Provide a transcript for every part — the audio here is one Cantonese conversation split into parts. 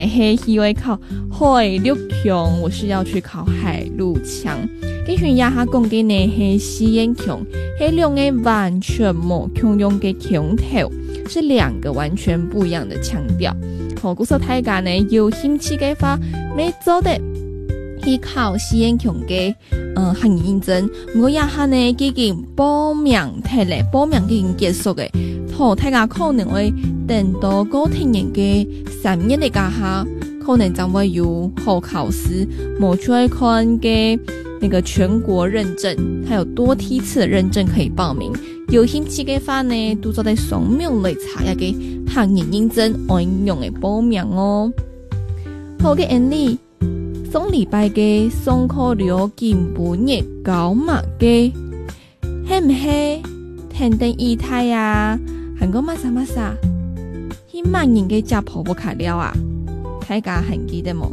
嘿，去会考海陆强，我是要去考海陆强。跟选亚哈讲的呢，是实验强，是两个完全没共用的腔调，是两个完全不一样的腔调。好，故说大家呢有兴趣的话，每周的去考实验强的行业认证。不过亚哈呢已经报名退了，报名已经结束的。好，大家可能会等到过听年的3月的家哈，可能将会有好考试，某出来看的那个全国认证，还有多梯次的认证可以报名。有兴趣的话呢，都做在上面来查一个行业认证应用的报名哦。好嘅案例，上礼拜嘅上課了根本日搞乜嘅，係唔係聽定意態啊？韓國乜啥？係乜人嘅家婆不卡了啊？大家還記得冇？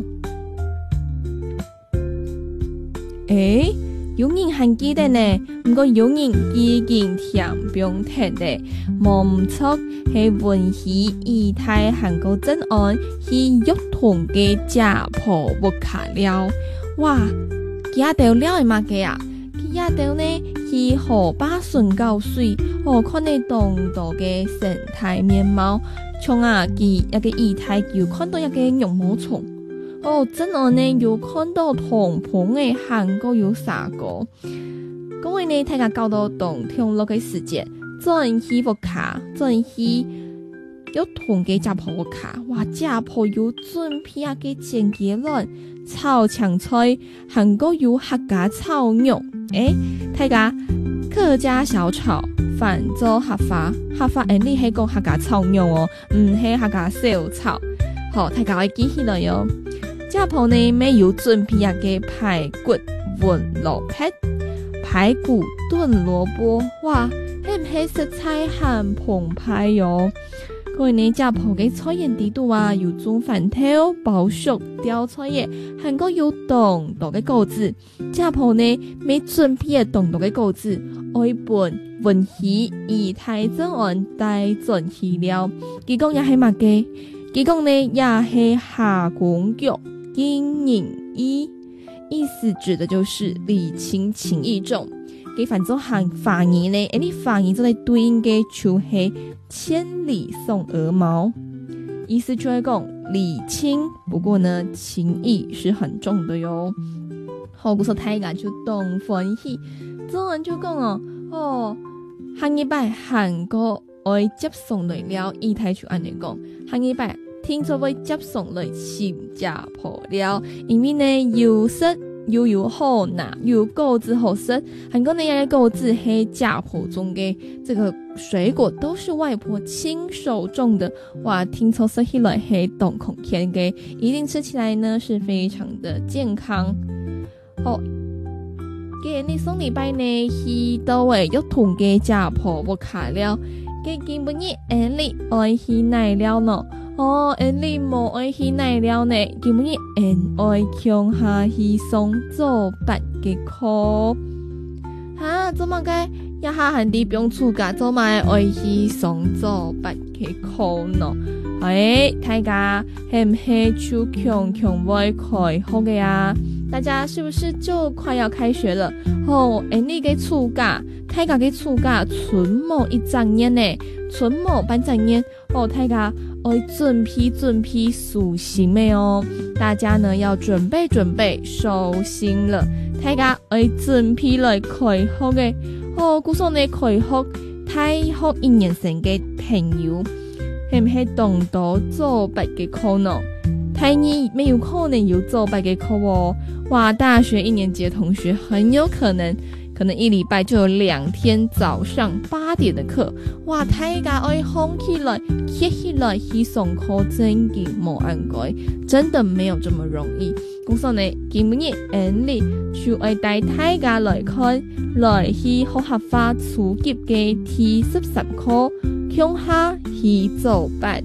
有人還記得呢，不過有人已經聽不聽的，冇唔錯係允許意態韓國真案係約同嘅家婆不卡了。哇，佢阿條了係乜嘅啊？佢阿條呢係河巴順高水，看你當道嘅生態面貌，從佢一個意態又看到一個絨毛蟲。真案呢有看到同棚嘅韓國有3個，各位呢大家搞到同聽落嘅時間，真係不卡，真係有同嘅家婆卡，哇！家婆有準備啊嘅前結論，炒青菜，韓國有客家炒肉，大家客家小炒，泛舟客家，你係講客家炒肉哦，唔係客家小炒，好，大家可以記起來喲。家婆呢沒有準備一個排骨燉蘿蔔，排骨燉蘿蔔，哇，係唔係食材很澎湃喲？各位呢，家婆嘅菜園地度啊，有種飯頭、包熟、吊菜葉，韓國有凍凍嘅果子。家婆呢沒準備凍凍嘅果子，愛拌允許以太真案帶準去了。佢講也係乜嘅？佢講呢也係下公腳。因引意思指的就是禮輕情意重，給反正行法語呢，你法語就在對應嘅就係千里送鵝毛，意思就係講禮輕，不過呢情意是很重的喲。好，故說大家就懂歡喜，中文就講下一擺韓國愛接送來了，意態就按你講，下一擺聽說會接送來新加坡了，因為呢有食又有好拿，又有果子好食。韓國呢嘅果子係家婆種嘅，這個水果都是外婆親手種的，哇！聽說吃起來係凍空甜嘅，一定吃起來呢是非常的健康。好，嘅你上禮拜呢去到嘅約同嘅家婆不卡了，嘅根本日你愛去哪了呢？你冇愛去哪了呢？根本日愛強下去送做白嘅課，做乜嘅？一下閒啲不用出家，做乜愛去送做白嘅課呢？大家係唔係就強會開學嘅啊？大家是不是就快要開學了？你嘅出家，大家嘅出家存冇一整年呢，存冇半整年，大家要準備收心的哦。大家呢要準備收心了，大家要準備來開學嘅。故說呢開學，大學1年生嘅朋友，係唔係懂得做白嘅課呢？台你沒有可能有做白嘅課哦。哇，大學1年級的同學很有可能一禮拜就有2天早上8點的課。哇，大家愛紅起來貼起來去上課真嘅冇安改，真的沒有這麼容易。咁所以呢，今日你就愛帶大家來看，來去學習化初級嘅第13課，向下去做白。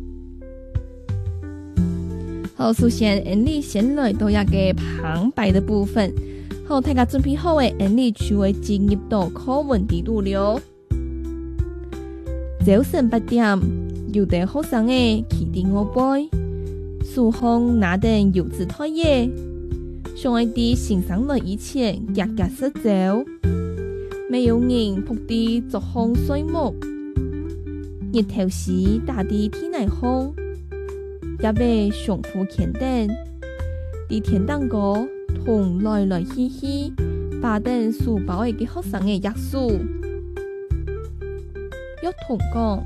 好，首先你先來到一個旁白的部分。好，大家準備好嘅，你就會進入到課文地度了。早晨8點，有啲學生嘅起定我背， 苏红拿定油脂拖耶，上爱啲欣赏来以前夹夹失走，没有人扑啲作风水木，日头时打啲天内风，也被上铺乾定，啲天当哥同来来去去，把定书包嘅学生嘅约束，约同讲，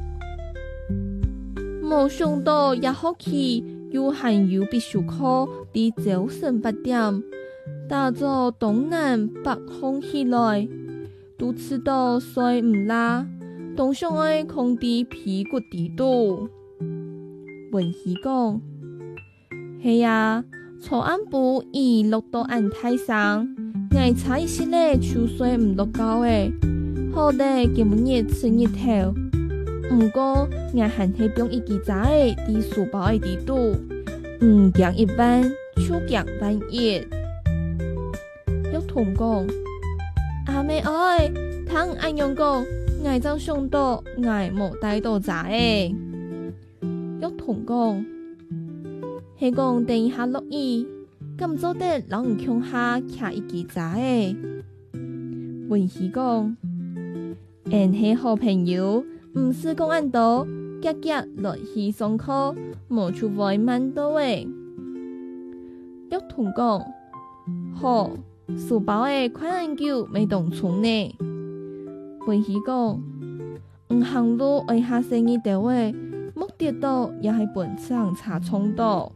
冇想到一学期。又含有必修课，伫早晨8點，打咗東南北風起來，都知道水唔拉，當上愛空啲屁股地度。文熙講，係啊，錯暗部已落到安太上，我差一些咧，潮水唔落高誒，好得今日吃日頭。唔過我還係用一支仔啲書包嘅地度，唔講1萬，就講1,100。約同講，阿妹愛，聽安樣講，我就想到我冇帶到仔誒。約同講，係講等一下落雨，咁做得人強下徛一支仔誒。文熙講，俺係好朋友。唔是講按到，夾夾來去上課，無出外慢到誒。約同講，好，書包誒快按久未動從呢。文熙講，唔行路愛下生意到誒，目的到也係本上查衝到。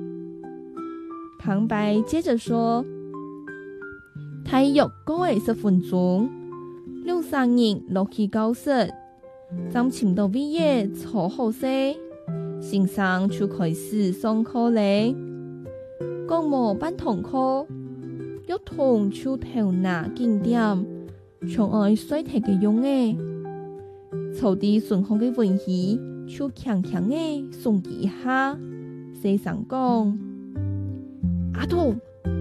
旁白接着說，大約過10分鐘，2-3人落去教室。站前到畢業坐好些，先生就開始上課咧。講冇班同課，約同就頭拿經點，從愛衰體嘅用誒。草地順風嘅文熙就強強誒送一下，先生講：阿圖，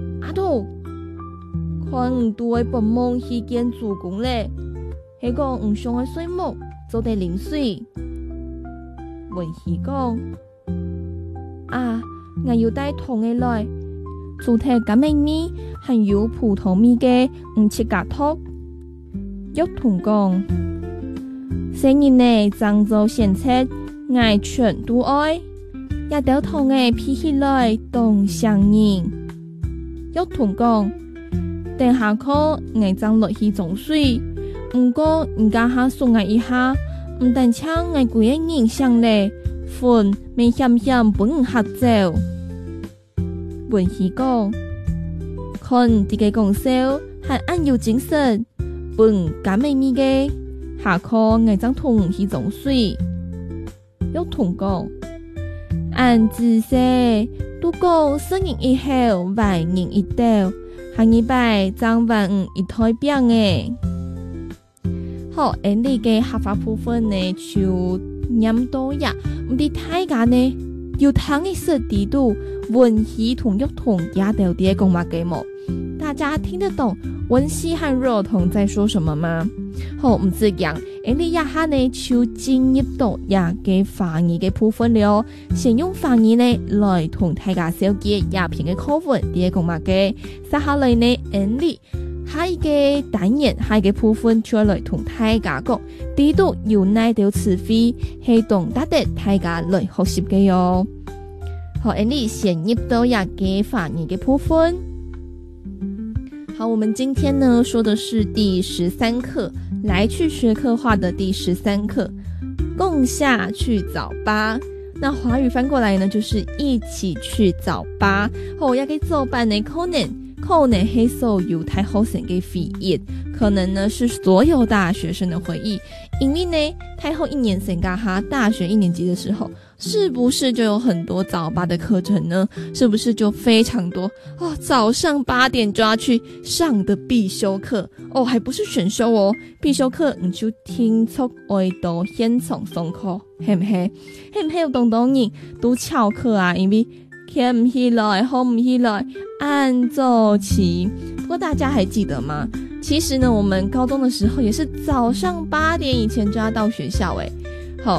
看唔到嘅本夢去見主公咧，係講唔想嘅水木。做得淋水，文熙講：啊，我要帶糖嘅來，做睇咁嘅米，還有葡萄米嘅唔切夾托。約同講：生日呢，爭做先切，我全都愛，也掉糖嘅皮起來當上人。約同講：等下課我爭落去裝水。唔過唔家下送我一下，唔但搶我幾個人上嚟，飯未險險本合走。文熙講，看啲個講笑係按有精神，本咁美味嘅，下課我將同去裝水。約同講，按姿勢都講10人一後萬人一道，下一擺將1,500一台餅誒。好，呢嘅合法部分呢就念到呀，唔啲大家呢要聽一些地度文熙同約同也到啲講話嘅麼？大家聽得懂文熙和約同在說什麼嗎？好，唔知樣，呢一下呢就進入到也嘅法語嘅部分了。先用法語呢來同大家小結鴉片嘅課文啲講話嘅，接下來呢呢下一個單元，下一個部分再來同大家講，地度有哪條詞彙係同大家來學習嘅喲。好，你先入到一個法語嘅部分。好，我們今天呢說的是第13課，來去學科化的第13課，共下去早八。那華語翻過來呢，就是一起去早八。好，一個早八呢可能係所有太學生嘅回憶，可能呢是所有大學生的回憶。因為呢，太後1年生加哈大學1年級的時候，是不是就有很多早八的課程呢？是不是就非常多哦？早上8點就要去上的必修課哦，還不是選修哦，必修課你就聽出愛到現場上課，係唔係？係唔係有當人都翹課啊？因為起唔起來，好唔起來，按週期。不過大家還記得嗎？其實呢，我們高中的時候也是早上8點以前就要到學校誒。好，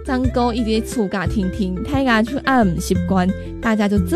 张哥一直在厝家听听，大家就按唔习惯，大家就